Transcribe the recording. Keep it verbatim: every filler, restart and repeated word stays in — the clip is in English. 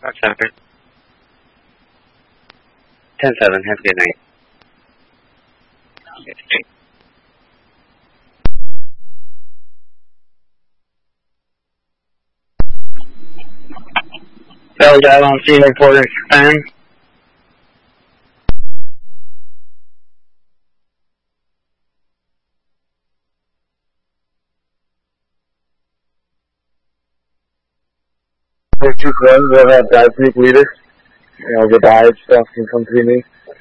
What's happened? ten seven, have a good night. Bell Dial Scene Reporter Japan. Two friends that have dive sneak leaders. You know, the dive stuff can come to me.